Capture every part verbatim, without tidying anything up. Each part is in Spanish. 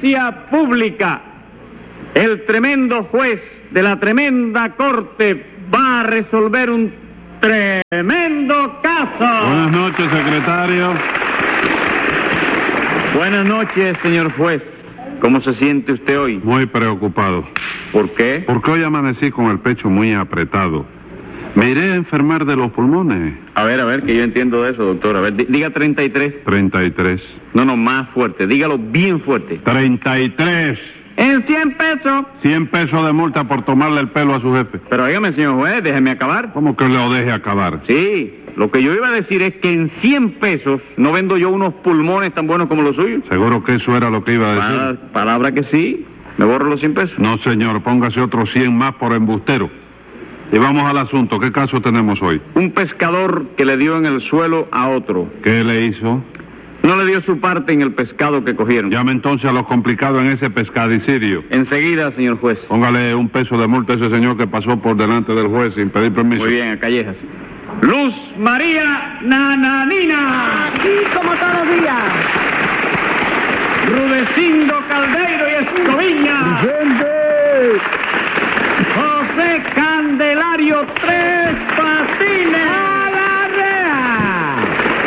audiencia pública. El tremendo juez de la tremenda corte va a resolver un tremendo caso. Buenas noches, secretario. Buenas noches, señor juez. ¿Cómo se siente usted hoy? Muy preocupado. ¿Por qué? Porque hoy amanecí con el pecho muy apretado. Me iré a enfermar de los pulmones. A ver, a ver, que yo entiendo de eso, doctor. A ver, diga treinta y tres. treinta y tres. No, no, más fuerte. Dígalo bien fuerte. treinta y tres. En cien pesos. cien pesos de multa por tomarle el pelo a su jefe. Pero dígame, señor juez, déjeme acabar. ¿Cómo que lo deje acabar? Sí, lo que yo iba a decir es que en cien pesos no vendo yo unos pulmones tan buenos como los suyos. ¿Seguro que eso era lo que iba a decir? Pa- palabra que sí. ¿Me borro los cien pesos? No, señor, póngase otros cien más por embustero. Y vamos al asunto. ¿Qué caso tenemos hoy? Un pescador que le dio en el suelo a otro. ¿Qué le hizo? No le dio su parte en el pescado que cogieron. Llame entonces a los complicados en ese pescadicidio. Enseguida, señor juez. Póngale un peso de multa a ese señor que pasó por delante del juez sin pedir permiso. Muy bien, a callejas. Luz María Nananina. Aquí como todos los días. Rudecindo Caldeiro y Escoviña. ¡Gente! José Candelario Tres Patines. ¡A la rea!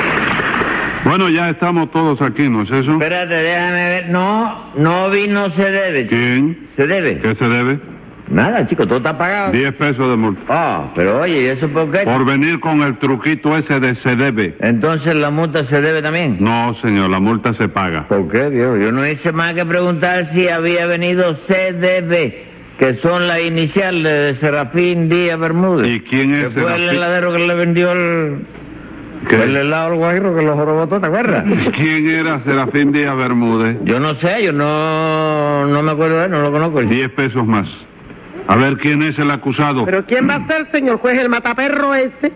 Bueno, ya estamos todos aquí, ¿no es eso? Espérate, déjame ver. No, no vino se debe, chico. ¿Quién? ¿Se debe? ¿Qué se debe? Nada, chico, todo está pagado. Diez pesos de multa. Ah, pero oye, ¿y eso por qué? Por venir con el truquito ese de se debe. Entonces la multa se debe también. No, señor, la multa se paga. ¿Por qué, Dios? Yo no hice más que preguntar si había venido C D B, que son las iniciales de Serafín Díaz Bermúdez. ¿Y quién es Que fue el Serafín? heladero que le vendió el... ¿Qué? El helado al guajiro que lo jorobó todo, ¿te acuerdas? ¿Quién era Serafín Díaz Bermúdez? Yo no sé, yo no, no me acuerdo de él, no lo conozco. Diez pesos más. A ver, ¿quién es el acusado? ¿Pero quién va a ser, señor juez, el mataperro ese?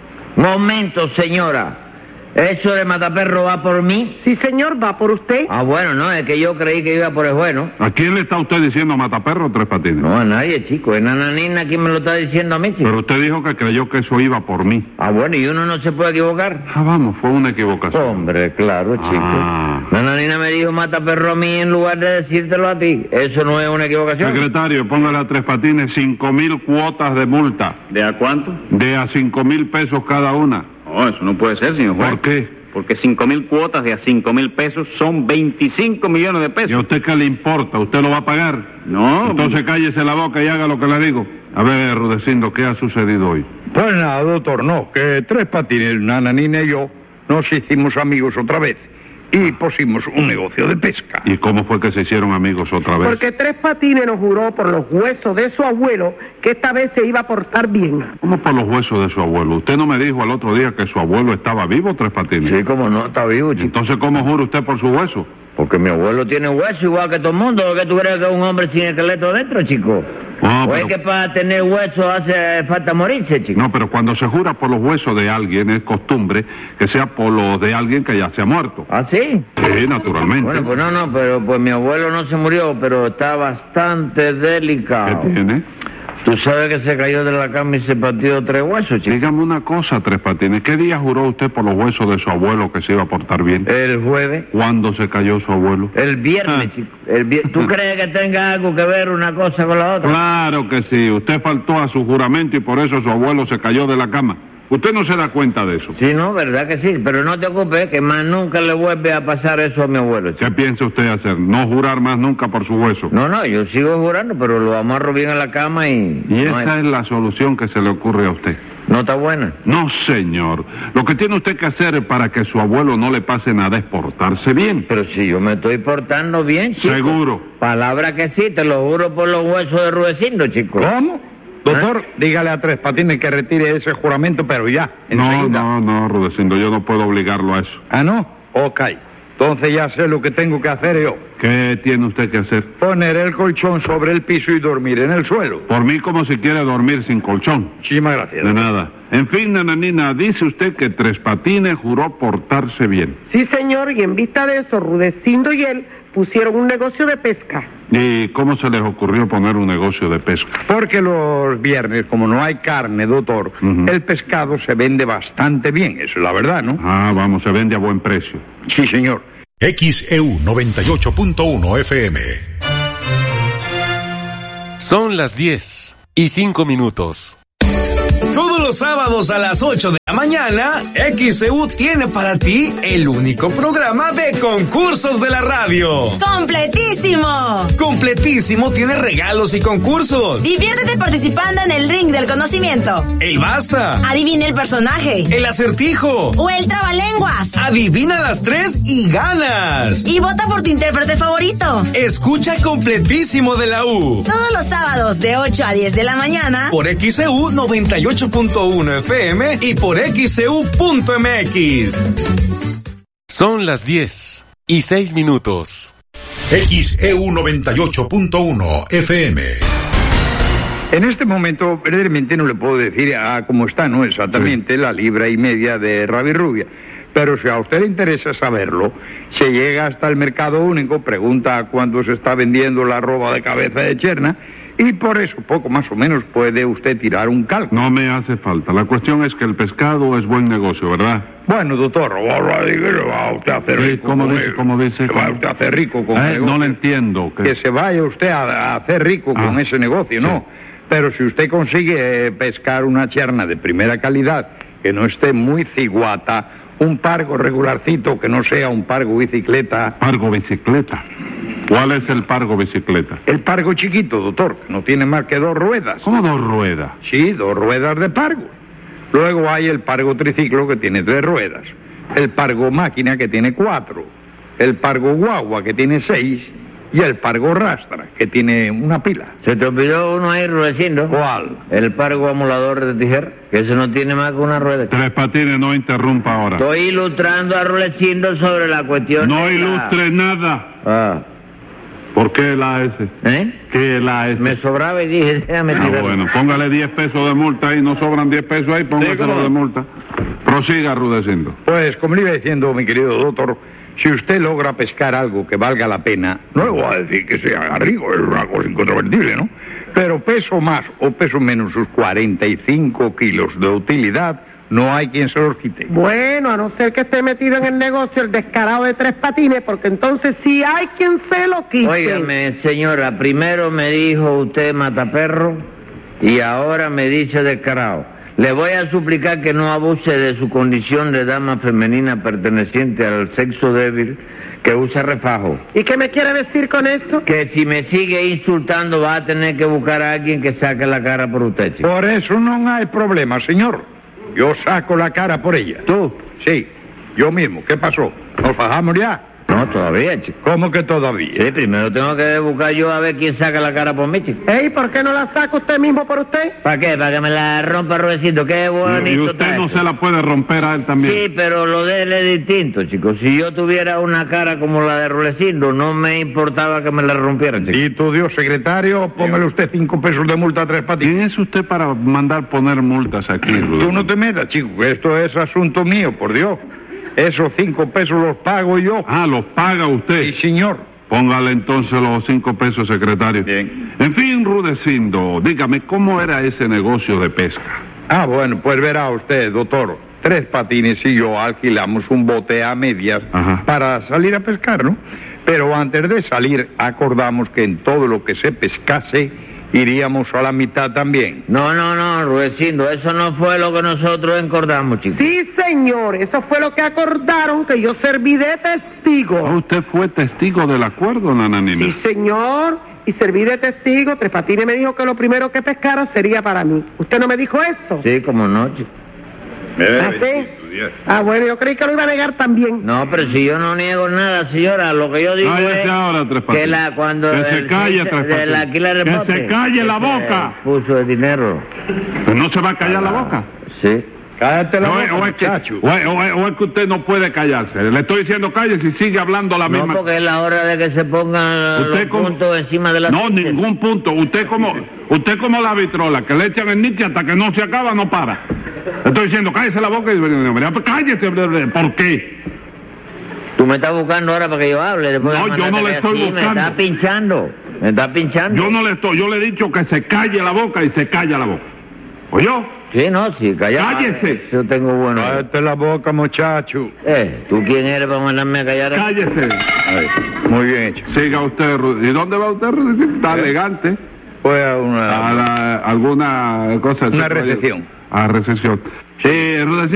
Momento, señora. ¿Eso de mataperro va por mí? Sí, señor, va por usted. Ah, bueno, no, es que yo creí que iba por el juez, ¿no? ¿A quién le está usted diciendo mataperro, Tres Patines? No, a nadie, chico. Es Nananina quien me lo está diciendo a mí, chico. Pero usted dijo que creyó que eso iba por mí. Ah, bueno, y uno no se puede equivocar. Ah, vamos, fue una equivocación. Hombre, claro, chico. Ah. Nananina me dijo mataperro a mí en lugar de decírtelo a ti. ¿Eso no es una equivocación? Secretario, póngale a Tres Patines cinco mil cuotas de multa. ¿De a cuánto? De a cinco mil pesos cada una. No, eso no puede ser, señor juez. ¿Por qué? Porque cinco mil cuotas de a cinco mil pesos son veinticinco millones de ¿Y a pesos. usted qué le importa? ¿Usted lo va a pagar? No. Entonces cállese la boca y haga lo que le digo. A ver, Rudecindo, ¿qué ha sucedido hoy? Pues nada, doctor, no, que Tres Patines, Nananina y yo nos hicimos amigos otra vez y pusimos un negocio de pesca. ¿Y cómo fue que se hicieron amigos otra vez? Porque Tres Patines nos juró por los huesos de su abuelo que esta vez se iba a portar bien. ¿Cómo por los huesos de su abuelo? Usted no me dijo el otro día que su abuelo estaba vivo, Tres Patines. Sí, como no, está vivo, chico. Entonces, ¿cómo jura usted por su hueso? Porque mi abuelo tiene hueso igual que todo el mundo. ¿O que tú crees que es un hombre sin esqueleto dentro, chico? Ah, ¿O es pero- que para tener hueso hace falta morirse, chico? No, pero cuando se jura por los huesos de alguien es costumbre que sea por los de alguien que ya se ha muerto. ¿Ah, sí? Sí, naturalmente. Bueno, pues no, no, pero pues mi abuelo no se murió, pero está bastante ¿Qué delicado. tiene? Tú sabes que se cayó de la cama y se partió tres huesos, chico. Dígame una cosa, Tres Patines. ¿Qué día juró usted por los huesos de su abuelo que se iba a portar bien? El jueves. ¿Cuándo se cayó su abuelo? El viernes, Ah. chico. El vier- ¿Tú crees que tenga algo que ver una cosa con la otra? Claro que sí. Usted faltó a su juramento y por eso su abuelo se cayó de la cama. Usted no se da cuenta de eso. Sí, no, verdad que sí. Pero no te ocupes, que más nunca le vuelve a pasar eso a mi abuelo, chico. ¿Qué piensa usted hacer? ¿No jurar más nunca por su hueso? No, no, yo sigo jurando, pero lo amarro bien a la cama y... Y no, esa es la solución que se le ocurre a usted. no está buena. No, señor. Lo que tiene usted que hacer para que su abuelo no le pase nada es portarse bien. Pero si yo me estoy portando bien, chico. Seguro. Palabra que sí, te lo juro por los huesos de Rudecindo, chico. ¿Cómo? Doctor, dígale a Tres Patines que retire ese juramento, pero ya, No, enseguida. no, no, Rudecindo, yo no puedo obligarlo a eso. ¿Ah, no? Ok. Entonces ya sé lo que tengo que hacer yo. ¿Qué tiene usted que hacer? Poner el colchón sobre el piso y dormir en el suelo. Por mí como si quiere dormir sin colchón. Muchísimas gracias. De nada. En fin, Nananina, dice usted que Tres Patines juró portarse bien. Sí, señor, y en vista de eso, Rudecindo y él pusieron un negocio de pesca. ¿Y cómo se les ocurrió poner un negocio de pesca? Porque los viernes, como no hay carne, doctor, Ujú. el pescado se vende bastante bien, eso es la verdad, ¿no? Ah, vamos, se vende a buen precio. Sí, señor. X E U noventa y ocho punto uno F M. Son las diez y cinco minutos. Todos los sábados a las ocho de la mañana, X E U tiene para ti el único programa de concursos de la radio. ¡Completísimo! Completísimo tiene regalos y concursos. Diviértete participando en el ring del conocimiento. El basta. Adivina el personaje. El acertijo. O el trabalenguas. Adivina las tres y ganas. Y vota por tu intérprete favorito. Escucha Completísimo de la U. Todos los sábados de ocho a diez de la mañana. Por X E U noventa y ocho punto uno F M y por X E U punto M X. Son las diez y seis minutos. X E U noventa y ocho punto uno F M. En este momento, verdaderamente no le puedo decir a cómo está, ¿no? Exactamente sí. La libra y media de rabirrubia. Pero si a usted le interesa saberlo, se llega hasta el mercado único, pregunta cuánto se está vendiendo la arroba de cabeza de cherna, y por eso, poco más o menos, puede usted tirar un cálculo. No me hace falta. La cuestión es que el pescado es buen negocio, ¿verdad? Bueno, doctor, va usted a hacer rico. Sí, ¿cómo dice? ¿Cómo dice? Se va usted a hacer rico con eh, el negocio. No le entiendo. Que... que se vaya usted a, a hacer rico ah, con ese negocio, sí. ¿no? Pero si usted consigue pescar una cherna de primera calidad, que no esté muy ciguata, un pargo regularcito, que no sea un pargo bicicleta. ¿Pargo bicicleta? ¿Cuál es el pargo bicicleta? El pargo chiquito, doctor, que no tiene más que dos ruedas. ¿Cómo dos ruedas? Sí, dos ruedas de pargo. Luego hay el pargo triciclo, que tiene tres ruedas. El pargo máquina, que tiene cuatro. El pargo guagua, que tiene seis. Y el pargo rastra, que tiene una pila. Se te olvidó uno ahí, Rudecindo. ¿Cuál? El pargo amolador de tijera, que eso no tiene más que una rueda. Tres Patines, no interrumpa ahora. Estoy ilustrando a Rudecindo sobre la cuestión. No de ilustre la... nada. Ah. ¿Por qué la S? ¿Eh? ¿Qué la S? Me sobraba y dije, déjame ah, tirar. Bueno, póngale diez pesos de multa ahí, no sobran diez pesos ahí, póngaselo sí, de multa. Prosiga, Rudecindo. Pues, como le iba diciendo, mi querido doctor, si usted logra pescar algo que valga la pena, no le voy a decir que sea rico, es una cosa incontrovertible, ¿no? Pero peso más o peso menos sus cuarenta y cinco kilos de utilidad, no hay quien se los quite. Bueno, a no ser que esté metido en el negocio el descarado de Tres Patines, porque entonces sí hay quien se lo quite. Óigame, señora, primero me dijo usted mataperro y ahora me dice descarado. Le voy a suplicar que no abuse de su condición de dama femenina perteneciente al sexo débil que usa refajo. ¿Y qué me quiere decir con eso? Que si me sigue insultando va a tener que buscar a alguien que saque la cara por usted, chico. Por eso no hay problema, señor. Yo saco la cara por ella. ¿Tú? Sí, yo mismo. ¿Qué pasó? ¿Nos fajamos ya? No, todavía, chico. ¿Cómo que todavía? Sí, primero tengo que buscar yo a ver quién saca la cara por mí, chico. Ey, ¿por qué no la saca usted mismo por usted? ¿Para qué? ¿Para que me la rompa, Rudecindo? Qué bonito. Y usted no se la puede romper a él también. Sí, pero lo de él es distinto, chicos. Si yo tuviera una cara como la de Rudecindo, no me importaba que me la rompieran, chico. Y tu Dios, secretario, póngale usted cinco pesos de multa a Tres Patines. ¿Quién es usted para mandar poner multas aquí, Rudecindo? Tú no te metas, chico, que esto es asunto mío, por Dios. Esos cinco pesos los pago yo. Ah, ¿los paga usted? Sí, señor. Póngale entonces los cinco pesos, secretario. Bien. En fin, Rudecindo, dígame, ¿cómo era ese negocio de pesca? Ah, bueno, pues verá usted, doctor. Tres Patines y yo alquilamos un bote a medias Ajá. para salir a pescar, ¿no? Pero antes de salir acordamos que en todo lo que se pescase iríamos a la mitad también. No, no, no, Rudecindo, eso no fue lo que nosotros acordamos, chicos. Sí, señor, eso fue lo que acordaron, que yo serví de testigo. ¿Ah, usted fue testigo del acuerdo, nananina? Sí, señor, y serví de testigo. Tres Patines me dijo que lo primero que pescara sería para mí. ¿Usted no me dijo eso? Sí, como no, chico. Eh, ¿Ah, sí? Ah, bueno, yo creí que lo iba a negar también. No, pero si yo no niego nada, señora, lo que yo digo Cállese es ahora, Tres Patines. que la, cuando que se calle, Tres Patines. Que se calle la boca. Puso el dinero. Pues no se va a callar la boca. Sí. Cállate la o, boca, o, es que, muchacho. o, o, o es que usted no puede callarse. Le estoy diciendo cállese y sigue hablando la misma. No, porque es la hora de que se pongan usted los como, puntos encima de la No, ficha. ningún punto. Usted como usted como la vitrola, que le echan el niche hasta que no se acaba, no para. Le estoy diciendo cállese la boca y cállese. ¿Por qué? Tú me estás buscando ahora para que yo hable. Después No, yo no le estoy así, buscando. Me está pinchando. Me está pinchando. Yo no le estoy. Yo le he dicho que se calle la boca y se calla la boca. ¿Oyó? Sí, no, sí, callado. ¡Cállese! Yo tengo bueno. Cállate la boca, muchacho. Eh, ¿tú quién eres para mandarme a callar? ¡Cállese! Ahí, muy bien hecho. Siga usted, Ru- ¿y dónde va usted, Rudecindo? Está ¿Eh? elegante. Fue a una... A la- alguna cosa. Una recepción. A recepción. Sí, Rudecindo.